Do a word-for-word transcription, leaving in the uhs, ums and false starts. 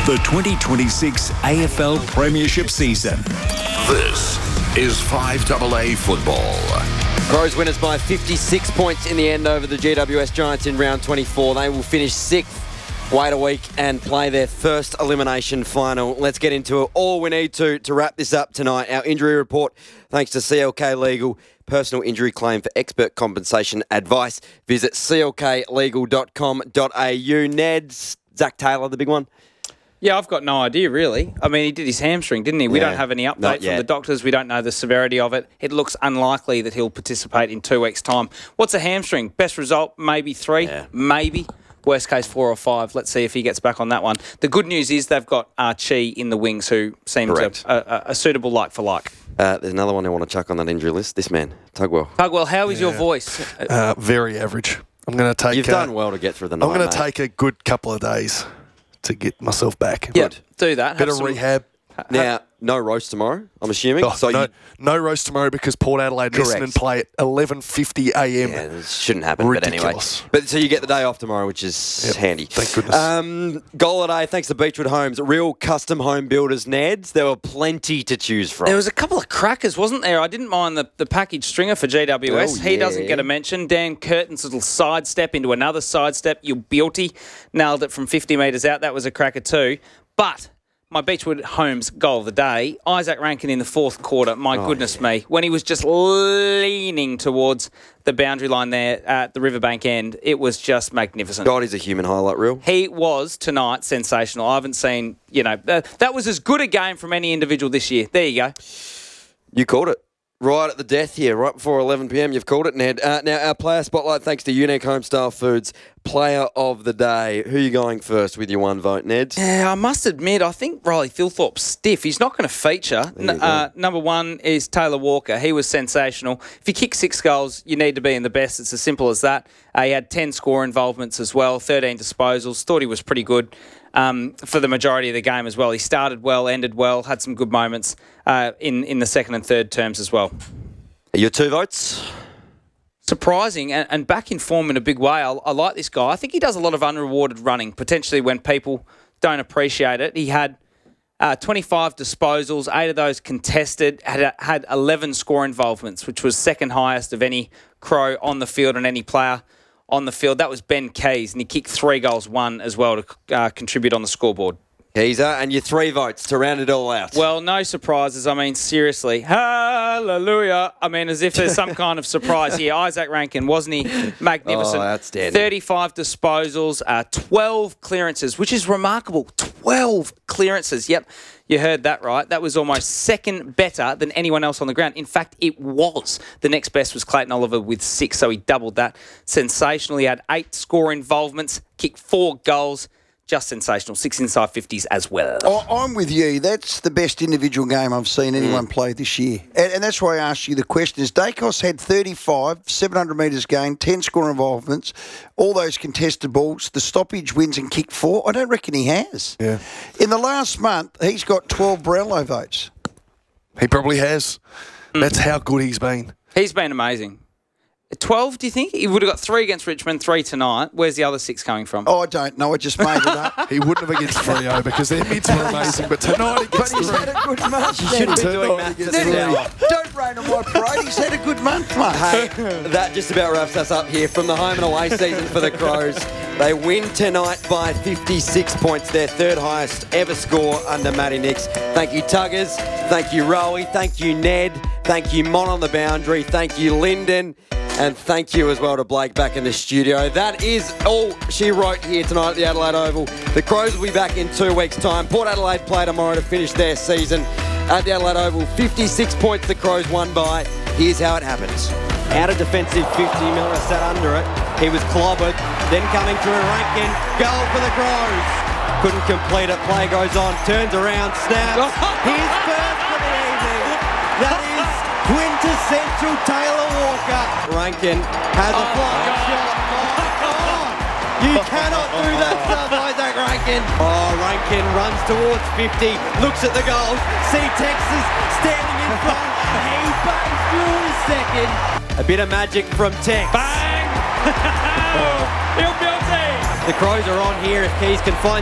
the twenty twenty-six A F L Premiership season. This is five A A football. Crows winners by fifty-six points in the end over the G W S Giants in round twenty-four. They will finish sixth. Wait a week and play their first elimination final. Let's get into it. All we need to to wrap this up tonight. Our injury report, thanks to C L K Legal. Personal injury claim for expert compensation advice. Visit c l k legal dot com dot a u. Ned's Zach Taylor, the big one. Yeah, I've got no idea, really. I mean, he did his hamstring, didn't he? We Yeah, don't have any not update from yet. the doctors. We don't know the severity of it. It looks unlikely that he'll participate in two weeks' time. What's a hamstring? Best result, maybe three, Yeah. maybe. Worst case, four or five. Let's see if he gets back on that one. The good news is they've got Archie in the wings, who seems Correct. a, a, a suitable like for like. Uh, there's another one I want to chuck on that injury list. This man, Tugwell. Tugwell, how is your voice? Uh, very average. I'm going to take. You've uh, done well to get through the night, I'm going to mate. take a good couple of days to get myself back. Yeah, do that. Bit Have of some- rehab. Now, no roast tomorrow, I'm assuming. Oh, so no, you, no roast tomorrow because Port Adelaide Correct. Essendon play at eleven fifty a m. yeah, this shouldn't happen, Ridiculous. but anyway. But so you get the day off tomorrow, which is Yep, handy. thank goodness. Um, goal of the day, thanks to Beechwood Homes, real custom home builders, Neds. There were plenty to choose from. There was a couple of crackers, wasn't there? I didn't mind the, the package stringer for G W S. Oh, he yeah. doesn't get a mention. Dan Curtin's little sidestep into another sidestep. You beauty. Nailed it from fifty metres out. That was a cracker too. But my Beechwood Homes goal of the day, Isaac Rankin in the fourth quarter. My Oh, goodness me. When he was just leaning towards the boundary line there at the Riverbank end, it was just magnificent. God, he's a human highlight reel. He was tonight sensational. I haven't seen, you know, uh, that was as good a game from any individual this year. There you go. You called it. Right at the death here, right before eleven p m. You've called it, Ned. Uh, now, our player spotlight, thanks to Unique Homestyle Foods, player of the day. Who are you going first with your one vote, Ned? Yeah, I must admit, I think Riley Thilthorpe's stiff. He's not going to feature. There you N- uh, number one is Taylor Walker. He was sensational. If you kick six goals, you need to be in the best. It's as simple as that. Uh, he had ten score involvements as well, thirteen disposals. Thought he was pretty good um, for the majority of the game as well. He started well, ended well, had some good moments uh, in, in the second and third terms as well. Your two votes? Surprising and, and back in form in a big way. I, I like this guy. I think he does a lot of unrewarded running, potentially when people don't appreciate it. He had uh, twenty-five disposals, eight of those contested, had had eleven score involvements, which was second highest of any Crow on the field and any player on the field. That was Ben Keys, and he kicked three goals, one as well to uh, contribute on the scoreboard. Geezer, and your three votes to round it all out. Well, no surprises. I mean, seriously. Hallelujah. I mean, as if there's some kind of surprise here. Isaac Rankin, wasn't he magnificent? Oh, outstanding. thirty-five disposals, uh, twelve clearances, which is remarkable. twelve clearances. Yep, you heard that right. That was almost second better than anyone else on the ground. In fact, it was. The next best was Clayton Oliver with six, so he doubled that. Sensational. He had eight score involvements, kicked four goals. Just sensational. Six inside fifties as well. I- I'm with you. That's the best individual game I've seen anyone play this year. And, and that's why I asked you the question. Is Dacos had thirty-five, seven hundred metres gained, ten score involvements, all those contested balls, the stoppage wins and kicked four? I don't reckon he has. Yeah. In the last month, he's got twelve Brownlow votes. He probably has. That's how good he's been. He's been amazing. twelve, do you think? He would have got three against Richmond, three tonight. Where's the other six coming from? Oh, I don't know. I just made it up. He wouldn't have against Freo because their mids were amazing, but tonight he But gets he's three. had a good month. You shouldn't be Tonight doing he maths gets at this three. hour. Don't rain on my parade. He's had a good month, mate. Hey, that just about wraps us up here from the home and away season for the Crows. They win tonight by fifty-six points, their third highest ever score under Matty Nix. Thank you, Tuggers. Thank you, Rowie. Thank you, Ned. Thank you, Mon on the boundary. Thank you, Lyndon. And thank you as well to Blake back in the studio. That is all she wrote here tonight at the Adelaide Oval. The Crows will be back in two weeks' time. Port Adelaide play tomorrow to finish their season at the Adelaide Oval. fifty-six points the Crows won by. Here's how it happens. Out of defensive fifty, Miller sat under it. He was clobbered. Then coming through Rankin. Goal for the Crows. Couldn't complete it. Play goes on. Turns around. Snaps. His first for the evening. That is quintessential Taylor Walker. Rankin has a flying shot. My God. You cannot do that stuff, Isaac Rankin. Oh, Rankin runs towards fifty, looks at the goals, see Texas standing in front. He bangs through his second. A bit of magic from Tex. Bang! He'll beauty! The Crows are on here if Keys can find